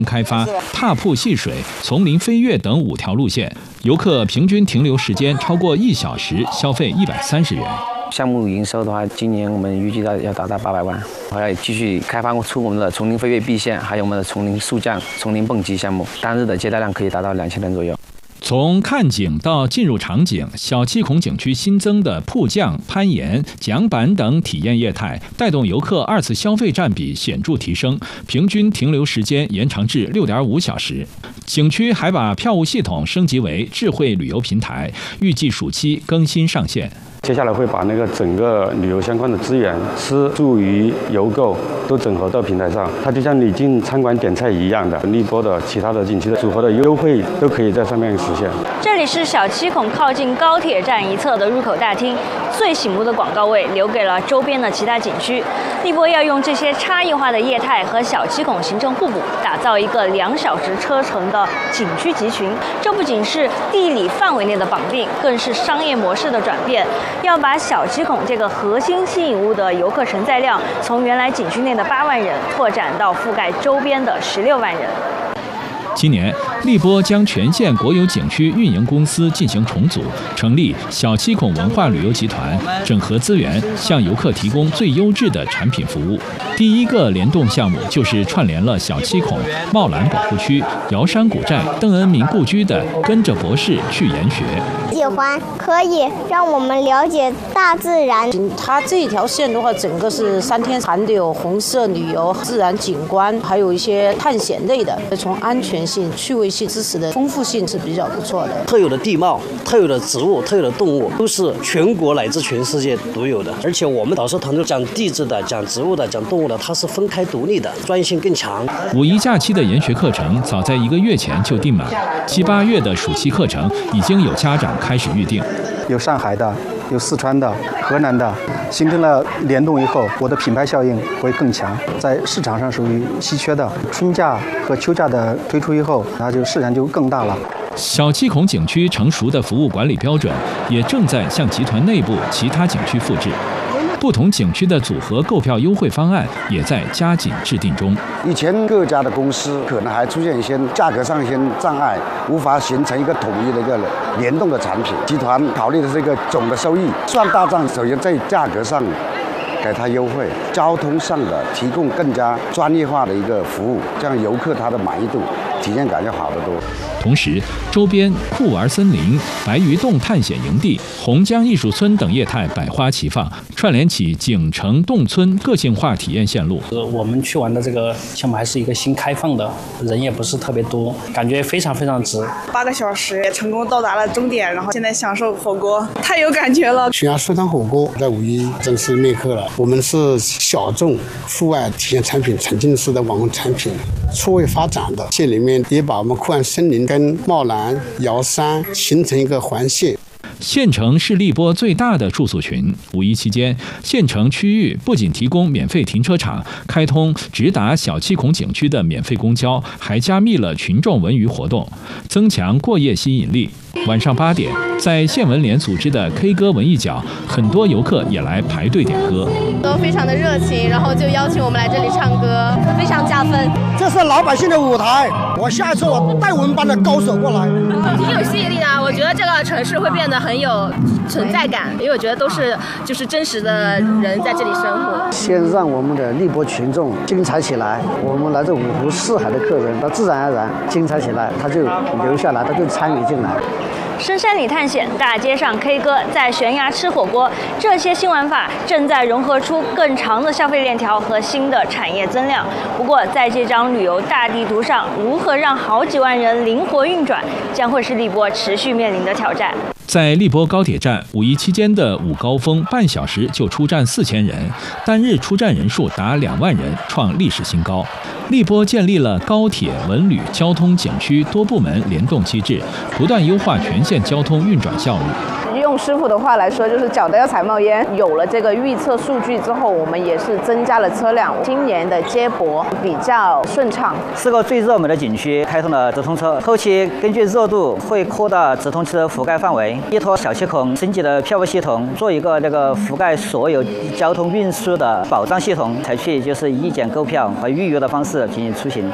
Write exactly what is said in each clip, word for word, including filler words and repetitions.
开发踏瀑戏水、丛林飞跃等五条路线，游客平均停留时间超过一小时，消费一百三十元。 项目营收的话，今年我们预计到要达到八百万，还要继续开发出我们的丛林飞跃 B 线，还有我们的丛林速降、丛林蹦极项目，单日的接待量可以达到两千人左右。 从看景到进入场景，小七孔景区新增的瀑降、攀岩、桨板等体验业态，带动游客二次消费占比显著提升，平均停留时间延长至六点五小时。景区还把票务系统升级为智慧旅游平台，预计暑期更新上线。 接下来会把那个整个旅游相关的资源、吃住娱游购都整合到平台上，它就像你进餐馆点菜一样的，荔波的其他的景区的组合的优惠都可以在上面实现。 这里是小七孔靠近高铁站一侧的入口大厅，最醒目的广告位留给了周边的其他景区。荔波要用这些差异化的业态和小七孔形成互补，打造一个两小时车程的景区集群。这不仅是地理范围内的绑定，更是商业模式的转变。要把小七孔这个核心吸引物的游客承载量，从原来景区内的八万人拓展到覆盖周边的十六万人。 今年，荔波将全县国有景区运营公司进行重组，成立小七孔文化旅游集团，整合资源，向游客提供最优质的产品服务。第一个联动项目就是串联了小七孔、茂兰保护区、瑶山古寨、邓恩铭故居的“跟着博士去研学”。 喜欢可以让我们了解大自然。 它这一条线的话，整个是三天含的有红色旅游、自然景观，还有一些探险类的。从安全性、趣味性、知识的丰富性是比较不错的。 特有的地貌、特有的植物、特有的动物，都是全国乃至全世界独有的。而且我们导师团队讲地质的、讲植物的、讲动物的，它是分开独立的，专业性更强。 五一假期的研学课程早在一个月前就订满，七八月的暑期课程已经有家长开始预定。 有上海的，有四川的、河南的，形成了联动以后，我的品牌效应会更强，在市场上属于稀缺的。春假和秋假的推出以后，那就市场就更大了。 小七孔景区成熟的服务管理标准，也正在向集团内部其他景区复制。不同景区的组合购票优惠方案也在加紧制定中。 以前各家的公司可能还出现一些价格上一些障碍，无法形成一个统一的一个联动的产品。集团考虑的是一个总的收益，算大账，首先在价格上给他优惠，交通上的提供更加专业化的一个服务，这样游客他的满意度、体验感要好得多。 同时，周边酷玩森林、白鱼洞探险营地、洪江艺术村等业态百花齐放，串联起景城洞村个性化体验线路。 我们去玩的这个项目还是一个新开放的，人也不是特别多，感觉非常非常值。 八个小时也成功到达了终点，然后现在享受火锅，太有感觉了。 悬崖食堂火锅在五一正式灭课了。我们是小众户外体验产品沉浸式的网红产品，错位发展的。县里面也把我们酷玩森林跟茂兰、瑶山形成一个环线。 县城是荔波最大的住宿群。五一期间，县城区域不仅提供免费停车场，开通直达小七孔景区的免费公交，还加密了群众文娱活动，增强过夜吸引力。晚上八点，在县文联组织的 K 歌文艺角，很多游客也来排队点歌， 都非常的热情，然后就邀请我们来这里唱歌，非常加分。 这是老百姓的舞台，我下一次我带我们班的高手过来， 挺有吸引力的。我觉得这个城市会变得很有存在感，因为我觉得都是就是真实的人在这里生活。 先让我们的荔波群众精彩起来，我们来自五湖四海的客人，他自然而然精彩起来，他就留下来，他就参与进来。 深山里探险，大街上 K 歌，在悬崖吃火锅，这些新玩法正在融合出更长的消费链条和新的产业增量。不过，在这张旅游大地图上，如何让好几万人灵活运转，将会是荔波持续面临的挑战。 在荔波高铁站，五一期间的午高峰，半小时就出站四千人，单日出站人数达两万人，创历史新高。荔波建立了高铁、文旅、交通、景区多部门联动机制，不断优化全县交通运转效率。 用师傅的话来说，就是搅得要踩冒烟。有了这个预测数据之后，我们也是增加了车辆。今年的接驳比较顺畅。 四个最热门的景区开通了直通车，后期根据热度会扩大直通车覆盖范围。依托小七孔升级的票务系统，做一个这个覆盖所有交通运输的保障系统，采取就是一检购票和预约的方式进行出行。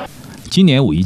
今年五一